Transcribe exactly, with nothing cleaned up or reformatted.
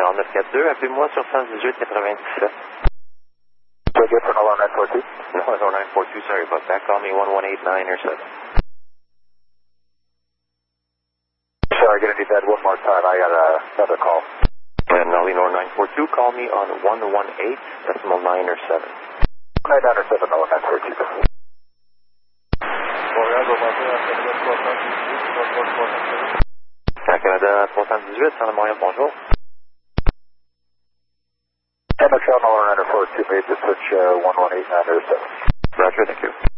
Alors neuf quatre deux, appelez-moi sur cent dix-huit quatre-vingt-dix-sept. So good for November nine four two? No, nine four two, sorry about that. Call me one one eight nine or seven. Sorry, gonna need that one more time. I got uh, another call. And Lenore nine four two, call me on one one eight decimal nine or seven. one eight nine or seven, November nine four two. Air Canada trois cent dix-huit, Centre Montréal, bonjour. M X L November nine four two, made the switch uh, one one eight nine or seven. Roger, thank you.